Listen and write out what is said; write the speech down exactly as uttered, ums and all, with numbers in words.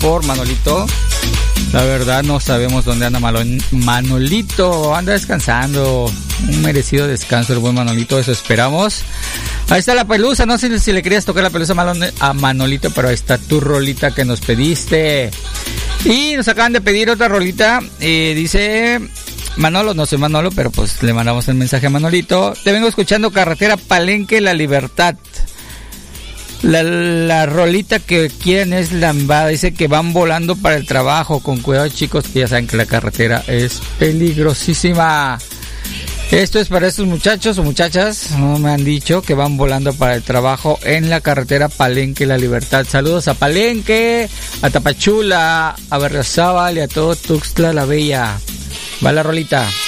por Manolito. La verdad no sabemos dónde anda Manolito, anda descansando, un merecido descanso el buen Manolito, eso esperamos. Ahí está la pelusa, no sé si le querías tocar la pelusa a Manolito, pero ahí está tu rolita que nos pediste. Y nos acaban de pedir otra rolita, eh, dice Manolo, no soy Manolo, pero pues le mandamos el mensaje a Manolito. Te vengo escuchando Carretera Palenque La Libertad. La, la rolita que quieren es lambada, dice que van volando para el trabajo, con cuidado chicos, que ya saben que la carretera es peligrosísima. Esto es para estos muchachos o muchachas, no me han dicho, que van volando para el trabajo en la carretera Palenque La Libertad. Saludos a Palenque, a Tapachula, a Berriozábal y a todo Tuxtla la Bella. Va la rolita.